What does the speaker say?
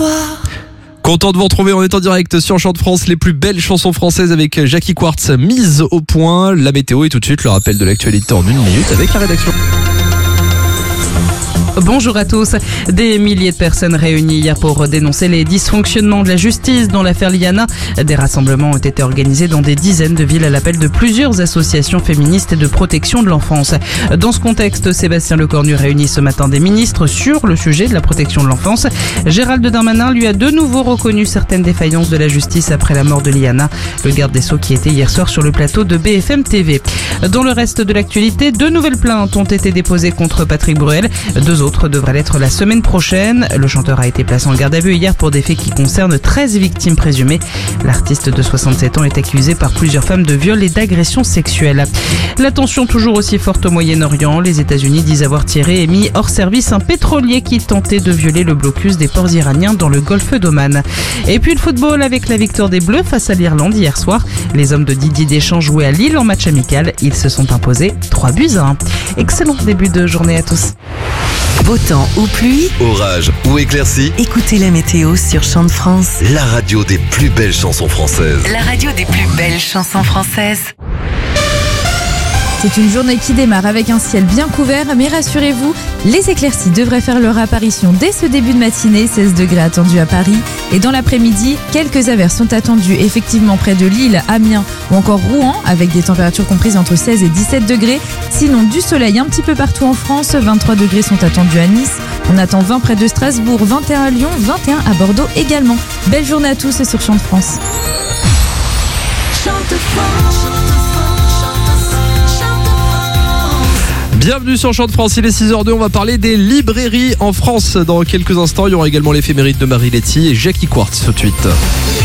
soir. Content de vous retrouver, on est en direct sur Chant de France, les plus belles chansons françaises avec Jackie Quartz mise au point. La météo et tout de suite le rappel de l'actualité en 1 minute avec la rédaction. Bonjour à tous. Des milliers de personnes réunies hier pour dénoncer les dysfonctionnements de la justice dans l'affaire Liana. Des rassemblements ont été organisés dans des dizaines de villes à l'appel de plusieurs associations féministes et de protection de l'enfance. Dans ce contexte, Sébastien Lecornu réunit ce matin des ministres sur le sujet de la protection de l'enfance. Gérald Darmanin lui a de nouveau reconnu certaines défaillances de la justice après la mort de Liana, le garde des Sceaux qui était hier soir sur le plateau de BFM TV. Dans le reste de l'actualité, 2 nouvelles plaintes ont été déposées contre Patrick Bruel. 2 autres devraient l'être la semaine prochaine. Le chanteur a été placé en garde à vue hier pour des faits qui concernent 13 victimes présumées. L'artiste de 67 ans est accusé par plusieurs femmes de viol et d'agression sexuelle. La tension toujours aussi forte au Moyen-Orient. Les États-Unis disent avoir tiré et mis hors service un pétrolier qui tentait de violer le blocus des ports iraniens dans le golfe d'Oman. Et puis le football avec la victoire des Bleus face à l'Irlande hier soir. Les hommes de Didier Deschamps jouaient à Lille en match amical. Ils se sont imposés 3-1. Excellent début de journée à tous. Beau temps ou pluie, Orage ou éclaircie, écoutez la météo sur Chant de France. la radio des plus belles chansons françaises. La radio des plus belles chansons françaises. C'est une journée qui démarre avec un ciel bien couvert, mais rassurez-vous, les éclaircies devraient faire leur apparition dès ce début de matinée, 16 degrés attendus à Paris. Et dans l'après-midi, quelques averses sont attendues effectivement près de Lille, Amiens ou encore Rouen, avec des températures comprises entre 16 et 17 degrés. Sinon, du soleil un petit peu partout en France, 23 degrés sont attendus à Nice. On attend 20 près de Strasbourg, 21 à Lyon, 21 à Bordeaux également. Belle journée à tous et sur Chant de France. Bienvenue sur Chant de France, il est 6h02, on va parler des librairies en France. Dans quelques instants, il y aura également l'éphéméride de Marie Letty et Jackie Quartz tout de suite.